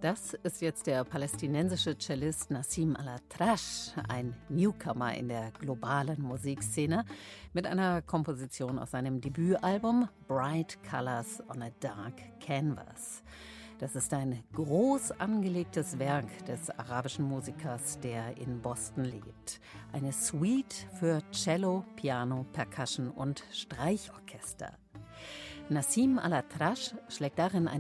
Das ist jetzt der palästinensische Cellist Nassim Al-Atrash, ein Newcomer in der globalen Musikszene, mit einer Komposition aus seinem Debütalbum Bright Colors on a Dark Canvas. Das ist ein groß angelegtes Werk des arabischen Musikers, der in Boston lebt. Eine Suite für Cello, Piano, Percussion und Streichorchester. Nassim Al-Atrash schlägt darin